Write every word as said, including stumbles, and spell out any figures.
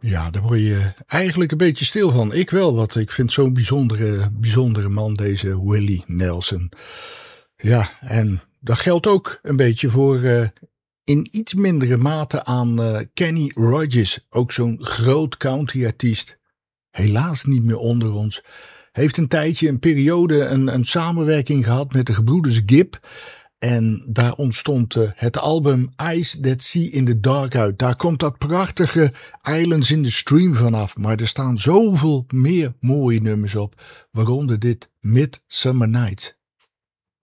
Ja, daar word je eigenlijk een beetje stil van. Ik wel, want ik vind zo'n bijzondere, bijzondere man, deze Willie Nelson. Ja, en dat geldt ook een beetje voor uh, in iets mindere mate aan uh, Kenny Rogers. Ook zo'n groot country-artiest. Helaas niet meer onder ons. Heeft een tijdje, een periode, een, een samenwerking gehad met de gebroeders Gibb. En daar ontstond uh, het album Eyes That See in the Dark uit. Daar komt dat prachtige Islands in the Stream vanaf. Maar er staan zoveel meer mooie nummers op. Waaronder dit Midsummer Night.